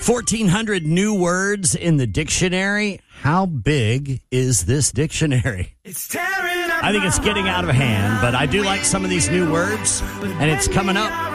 1,400 new words in the dictionary. How big is this dictionary? I think it's getting out of hand, but I do like some of these new words, and it's coming up